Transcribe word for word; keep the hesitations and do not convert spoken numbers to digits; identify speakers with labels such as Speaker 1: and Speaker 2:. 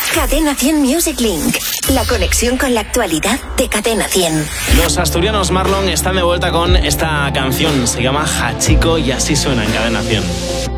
Speaker 1: Cadena cien Music Link. La conexión con la actualidad de Cadena cien.
Speaker 2: Los asturianos Marlon están de vuelta con esta canción. Se llama Hachiko y así suena en Cadena cien.